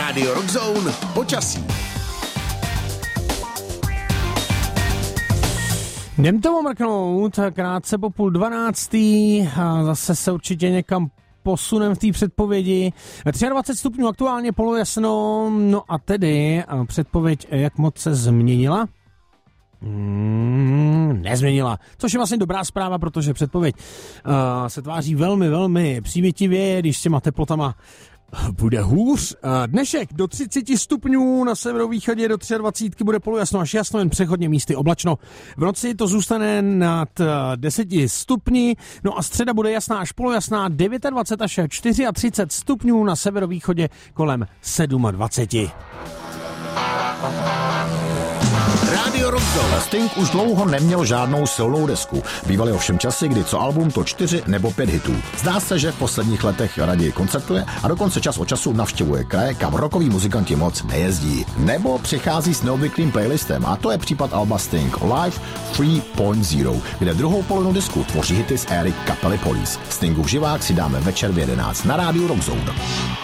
Radio Rock Zone počasí. Jdem tomu mrknout, krátce po 11:30 a zase se určitě někam posunem v té předpovědi. 23 stupňů aktuálně polojasno, no a tedy předpověď jak moc se změnila? Nezměnila, což je vlastně dobrá zpráva, protože předpověď se tváří velmi, velmi přívětivě, když s těma teplotama bude hůř. Dnešek do 30 stupňů, na severovýchodě do 23 bude polojasno až jasno, jen přechodně místy oblačno. V noci to zůstane nad 10 stupni, no a středa bude jasná až polojasná, 29 až 34 stupňů, na severovýchodě kolem 27. Radio Rock Zone. Sting už dlouho neměl žádnou silnou desku. Bývaly ovšem časy, kdy co album, to 4 nebo 5 hitů. Zdá se, že v posledních letech raději koncertuje a dokonce čas od času navštěvuje kraje, kam rockoví muzikanti moc nejezdí. Nebo přichází s neobvyklým playlistem, a to je případ alba Sting Live 3.0, kde druhou polovinu disku tvoří hity z éry kapely Police. Stingův živák si dáme večer v 11 na rádiu Rock Zone.